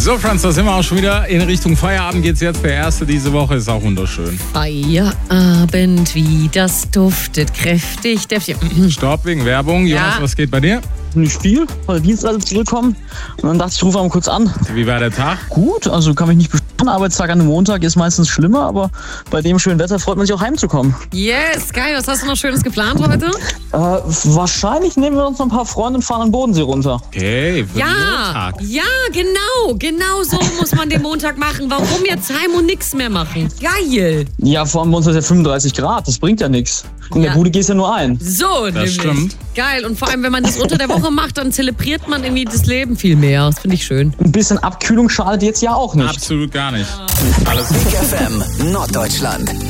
So, Franz, da sind wir auch schon wieder. In Richtung Feierabend geht's jetzt. Der erste diese Woche ist auch wunderschön. Feierabend, wie das duftet, kräftig, deftig. Stopp wegen Werbung. Jonas, was geht bei dir? Nicht viel, weil Dienstreise zurückkommen. Und dann dachte ich, rufe mal kurz an. Wie war der Tag? Gut, also kann mich nicht beschweren. Arbeitstag an einem Montag ist meistens schlimmer, aber bei dem schönen Wetter freut man sich auch heimzukommen. Yes, geil. Was hast du noch Schönes geplant heute? Wahrscheinlich nehmen wir uns noch ein paar Freunde und fahren an den Bodensee runter. Okay, für den Montag. Ja, genau so muss man den Montag machen. Warum jetzt heim und nix mehr machen? Geil. Ja, vor allem bei uns ist ja 35 Grad, das bringt ja nichts. In der Bude gehst du ja nur ein. So, Das nämlich. stimmt. Geil. Und vor allem, wenn man das unter der Woche macht, dann zelebriert man irgendwie das Leben viel mehr. Das finde ich schön. Ein bisschen Abkühlung schadet jetzt ja auch nicht. Absolut gar nicht. Big FM Norddeutschland.